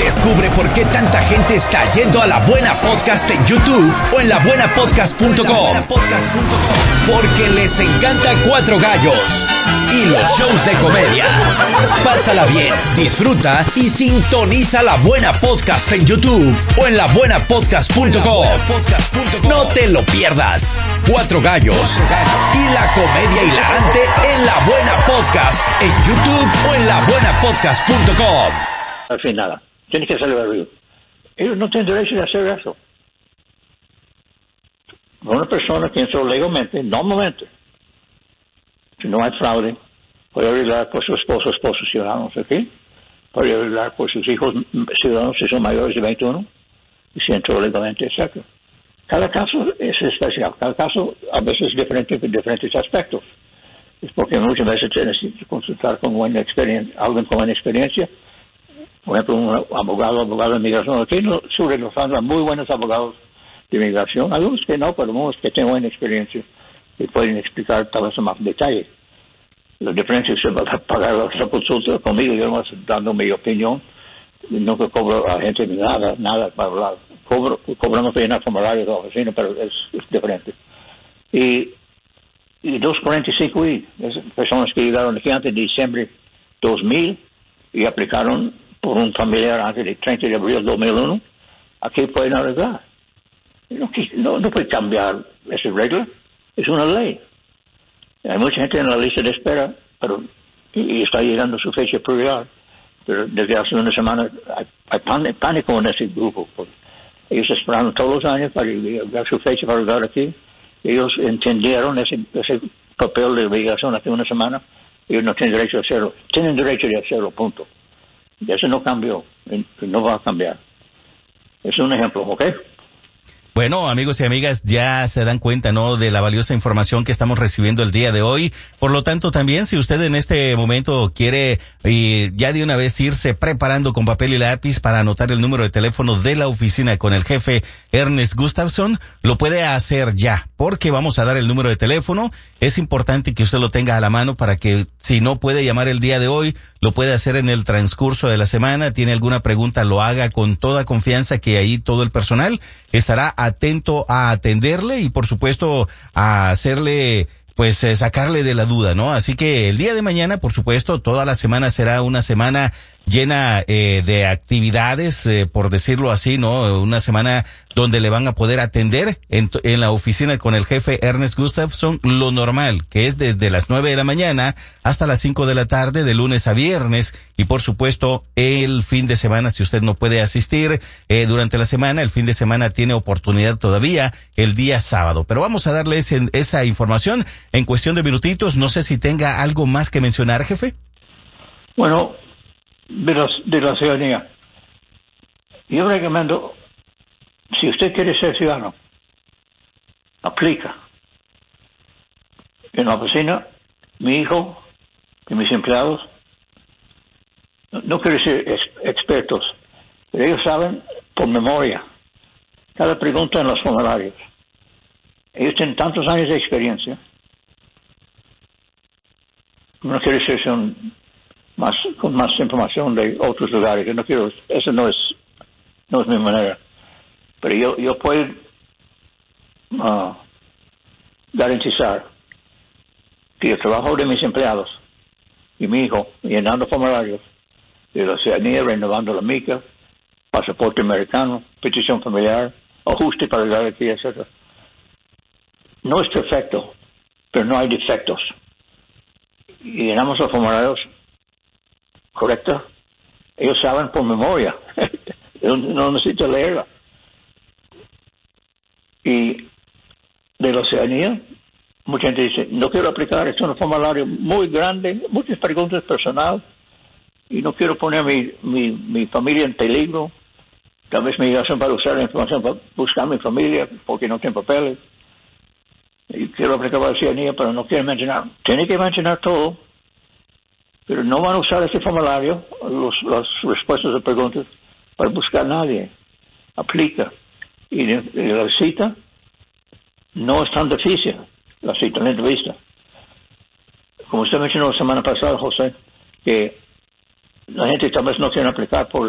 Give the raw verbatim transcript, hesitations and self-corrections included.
Descubre por qué tanta gente está yendo a La Buena Podcast en YouTube o en la buena podcast punto com. Porque les encanta Cuatro Gallos y los shows de comedia. Pásala bien, disfruta y sintoniza La Buena Podcast en YouTube o en la buena podcast punto com. No te lo pierdas. Cuatro Gallos y la comedia hilarante en La Buena Podcast en YouTube o en la buena podcast punto com. Al fin nada, tienes que salir del río. Ellos no tienen derecho de hacer eso. Una persona que entró legalmente, normalmente, si no hay fraude, puede arreglar por su esposo, esposos ciudadanos aquí, puede arreglar por sus hijos ciudadanos si son mayores de veintiuno, y si entró legalmente, etcétera. Cada caso es especial, cada caso a veces es diferente en diferentes aspectos. Es porque muchas veces tienes que consultar con buena experiencia, alguien con buena experiencia. Por ejemplo, un abogado, abogado de inmigración. Aquí no, sobre los hay muy buenos abogados de inmigración. Algunos que no, pero algunos que tienen buena experiencia y pueden explicar tal vez en más detalle. La diferencia es que va a pagar la consulta conmigo, yo no estoy dando mi opinión. Nunca cobro a gente nada, nada para hablar. Cobro, cobramos bien a formularios de la oficina, pero es, es diferente. Y, y doscientos cuarenta y cinco I, personas que llegaron aquí antes de diciembre dos mil y aplicaron por un familiar antes del treinta de abril de dos mil uno, aquí pueden arreglar. No, no, no puede cambiar esa regla, es una ley. Hay mucha gente en la lista de espera, pero y está llegando su fecha prioridad. Pero desde hace una semana hay, hay pánico en ese grupo. Ellos esperan todos los años para llegar su fecha para llegar aquí. Ellos entendieron ese, ese papel de obligación hace una semana. Ellos no tienen derecho a hacerlo. Tienen derecho de hacerlo, punto. Y eso no cambió. Y no va a cambiar. Es un ejemplo, ¿ok? Bueno, amigos y amigas, ya se dan cuenta, ¿no?, de la valiosa información que estamos recibiendo el día de hoy. Por lo tanto, también, si usted en este momento quiere y ya de una vez irse preparando con papel y lápiz para anotar el número de teléfono de la oficina con el jefe Ernest Gustafson, lo puede hacer ya, porque vamos a dar el número de teléfono. Es importante que usted lo tenga a la mano para que, si no puede llamar el día de hoy, lo puede hacer en el transcurso de la semana. Tiene alguna pregunta, lo haga con toda confianza, que ahí todo el personal estará atento a atenderle y por supuesto a hacerle, pues eh, sacarle de la duda, ¿no? Así que el día de mañana, por supuesto, toda la semana será una semana llena eh, de actividades, eh, por decirlo así, ¿no? Una semana donde le van a poder atender en, en la oficina con el jefe Ernest Gustafson, lo normal, que es desde las nueve de la mañana hasta las cinco de la tarde, de lunes a viernes, y por supuesto el fin de semana, si usted no puede asistir eh, durante la semana, el fin de semana tiene oportunidad todavía el día sábado. Pero vamos a darle ese, esa información en cuestión de minutitos. No sé si tenga algo más que mencionar, jefe. Bueno, de, los, de la ciudadanía, yo recomiendo, si usted quiere ser ciudadano, aplica. En la oficina, mi hijo y mis empleados, no, no quiero decir ex, expertos, pero ellos saben por memoria cada pregunta en los formularios. Ellos tienen tantos años de experiencia. No quiero decir son más con más información de otros lugares. Yo no quiero, eso no es no es mi manera. Pero yo yo puedo uh, garantizar que el trabajo de mis empleados y mi hijo llenando formularios de la ciudadanía, renovando la mica, pasaporte americano, petición familiar, ajuste para llegar aquí, etcétera, no es perfecto, pero no hay defectos. Y llenamos los formularios correctos. Ellos saben por memoria. Yo no necesito leerla. Y de la ciudadanía, mucha gente dice, no quiero aplicar, es un formulario muy grande, muchas preguntas personales, y no quiero poner mi, mi, mi familia en peligro. Tal vez mi migración para usar la información para buscar a mi familia, porque no tengo papeles. Y quiero aplicar para la ciudadanía, pero no quiero mencionar. Tiene que mencionar todo, pero no van a usar ese formulario, los, las respuestas de preguntas, para buscar a nadie. Aplica. Y, y la cita no es tan difícil, la cita, la entrevista. Como usted mencionó la semana pasada, José, que la gente tal vez no quiere aplicar por